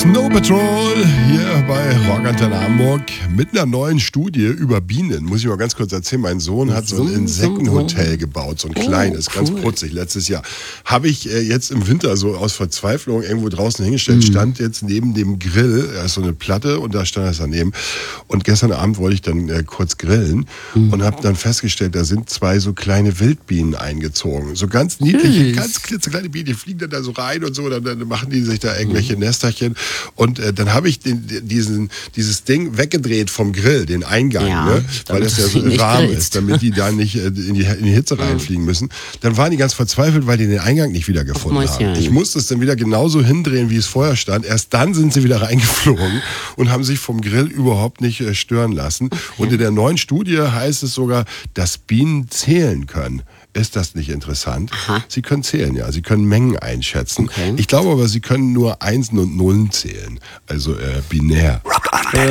Snow Patrol hier bei Rock Antenne Hamburg mit einer neuen Studie über Bienen. Muss ich mal ganz kurz erzählen. Mein Sohn hat so ein Insektenhotel gebaut, so ein kleines, ganz putzig, letztes Jahr. Habe ich jetzt im Winter so aus Verzweiflung irgendwo draußen hingestellt, stand jetzt neben dem Grill, da ist so eine Platte und da stand es daneben. Und gestern Abend wollte ich dann kurz grillen und habe dann festgestellt, da sind zwei so kleine Wildbienen eingezogen. So ganz niedliche, ganz klitzekleine Bienen, die fliegen dann da so rein und so, dann machen die sich da irgendwelche Nesterchen. Und dann habe ich dieses Ding weggedreht vom Grill, den Eingang, ne? Weil das ja so warm ist, damit die da nicht in die Hitze reinfliegen müssen. Dann waren die ganz verzweifelt, weil die den Eingang nicht wieder gefunden haben. Ich musste es dann wieder genauso hindrehen, wie es vorher stand. Erst dann sind sie wieder reingeflogen und haben sich vom Grill überhaupt nicht stören lassen. Und in der neuen Studie heißt es sogar, dass Bienen zählen können. Ist das nicht interessant? Aha. Sie können zählen, ja. Sie können Mengen einschätzen. Okay. Ich glaube aber, sie können nur Einsen und Nullen zählen. Also binär.